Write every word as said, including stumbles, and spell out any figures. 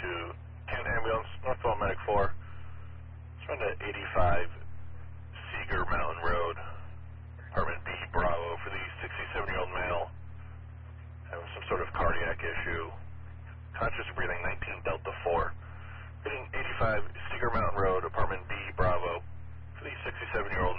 to Kent Ambulance, Northwell Medic four. It's on to eighty-five Cedar Mountain Road, apartment B, Bravo, for the sixty-seven-year-old male having some sort of cardiac issue. Conscious breathing, nineteen Delta four. Reading eighty-five Cedar Mountain Road, apartment B, Bravo, for the sixty-seven-year-old